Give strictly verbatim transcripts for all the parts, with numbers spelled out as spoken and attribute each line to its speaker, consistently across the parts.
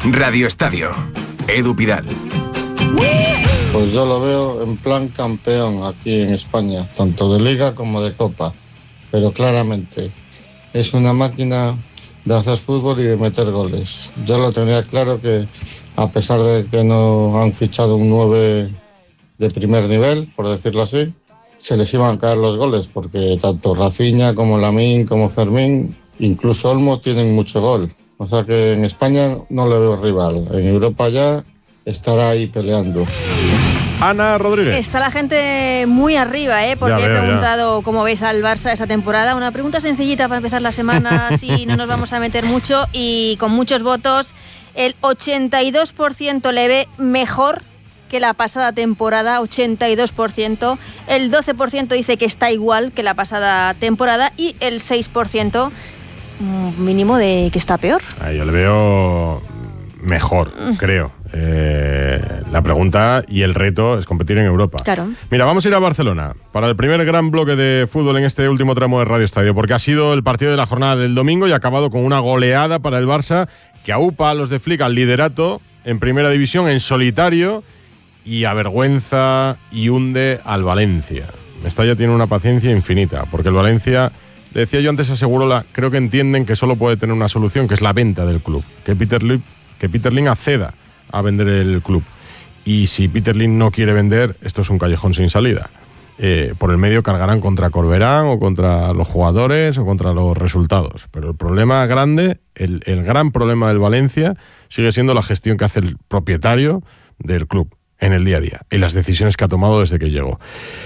Speaker 1: Radio Estadio. Edu Pidal.
Speaker 2: Pues yo lo veo en plan campeón aquí en España, tanto de Liga como de Copa. Pero claramente es una máquina de hacer fútbol y de meter goles. Yo lo tenía claro que, a pesar de que no han fichado un nueve de primer nivel, por decirlo así, se les iban a caer los goles, porque tanto Rafinha como Lamine como Fermín, incluso Olmo, tienen mucho gol. O sea que en España no le veo rival. En Europa ya estará ahí peleando.
Speaker 3: Ana Rodríguez.
Speaker 4: Está la gente muy arriba, ¿eh? Porque
Speaker 3: Ya
Speaker 4: he
Speaker 3: veo,
Speaker 4: preguntado ya. cómo veis al Barça esta temporada. Una pregunta sencillita para empezar la semana, así no nos vamos a meter mucho, y con muchos votos. El ochenta y dos por ciento le ve mejor que la pasada temporada, ochenta y dos por ciento. El doce por ciento dice que está igual que la pasada temporada y el seis por ciento mínimo de que está peor.
Speaker 3: Ay, yo le veo mejor, creo. Eh, la pregunta y el reto es competir en Europa.
Speaker 4: Claro.
Speaker 3: Mira, vamos a ir a Barcelona para el primer gran bloque de fútbol en este último tramo de Radio Estadio, porque ha sido el partido de la jornada del domingo y ha acabado con una goleada para el Barça que aupa a los de Flick al liderato en primera división en solitario y avergüenza y hunde al Valencia. Mestalla tiene una paciencia infinita, porque el Valencia, decía yo antes a Segurola, creo que entienden que solo puede tener una solución, que es la venta del club, que Peter Lim, que Peter Lim acceda a vender el club. Y si Peter Lim no quiere vender, esto es un callejón sin salida. Eh, por el medio cargarán contra Corberán o contra los jugadores o contra los resultados. Pero el problema grande, el, el gran problema del Valencia sigue siendo la gestión que hace el propietario del club en el día a día y las decisiones que ha tomado desde que llegó.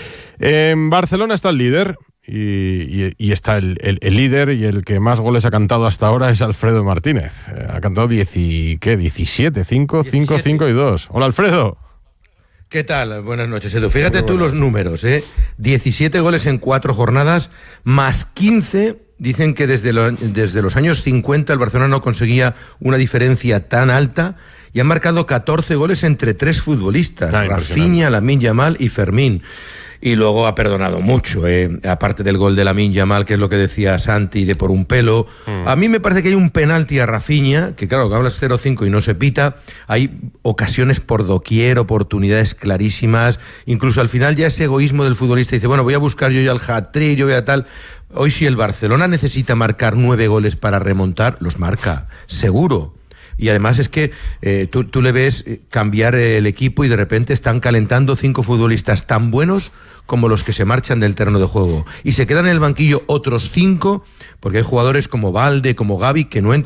Speaker 3: En Barcelona está el líder. Y, y, y está el, el, el líder y el que más goles ha cantado hasta ahora es Alfredo Martínez. Eh, ha cantado diez y, ¿qué? diecisiete, cinco, cinco, cinco y dos. Hola, Alfredo.
Speaker 5: ¿Qué tal? Buenas noches, Edu. Fíjate tú los números, ¿eh? diecisiete goles en cuatro jornadas, más quince. Dicen que desde, lo, desde los años cincuenta el Barcelona no conseguía una diferencia tan alta, y han marcado catorce goles entre tres futbolistas, ah, Rafinha, Lamine Yamal y Fermín. Y luego ha perdonado mucho, ¿eh? Aparte del gol de Lamine Yamal, que es lo que decía Santi, de por un pelo. Mm. A mí me parece que hay un penalti a Rafinha, que claro, que hablas cero cinco y no se pita. Hay ocasiones por doquier, oportunidades clarísimas. Incluso al final ya ese egoísmo del futbolista dice, bueno, voy a buscar yo ya el hat-trick, yo voy a tal. Hoy si el Barcelona necesita marcar nueve goles para remontar, los marca, seguro. Y además es que eh, tú, tú le ves cambiar el equipo y de repente están calentando cinco futbolistas tan buenos como los que se marchan del terreno de juego. Y se quedan en el banquillo otros cinco, porque hay jugadores como Valde, como Gavi, que no entran